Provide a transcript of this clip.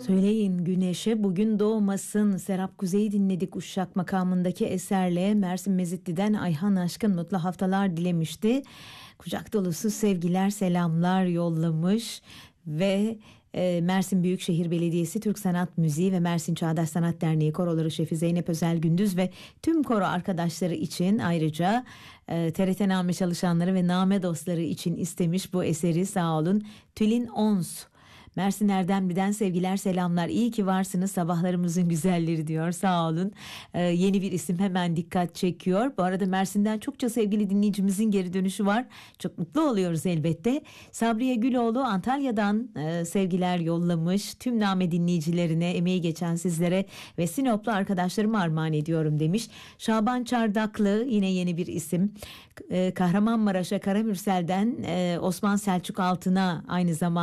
Söyleyin güneşe bugün doğmasın. Serap Kuzey'i dinledik Uşak makamındaki eserle. Mersin Mezitli'den Ayhan Aşkın mutlu haftalar dilemişti. Kucak dolusu sevgiler, selamlar yollamış ve Mersin Büyükşehir Belediyesi Türk Sanat Müziği ve Mersin Çağdaş Sanat Derneği koroları şefi Zeynep Özel Gündüz ve tüm koro arkadaşları için, ayrıca TRT Name çalışanları ve Name dostları için istemiş bu eseri. Sağ olun. Tülin Ons Mersin Erdemli'den sevgiler, selamlar. İyi ki varsınız, sabahlarımızın güzelleri diyor. Sağ olun. Yeni bir isim hemen dikkat çekiyor. Bu arada Mersin'den çokça sevgili dinleyicimizin geri dönüşü var. Çok mutlu oluyoruz elbette. Sabriye Güloğlu Antalya'dan sevgiler yollamış. Tüm Name dinleyicilerine, emeği geçen sizlere ve Sinoplu arkadaşlarıma armağan ediyorum demiş. Şaban Çardaklı yine yeni bir isim. Kahramanmaraş'a Karamürsel'den Osman Selçuk Altın'a aynı zamanda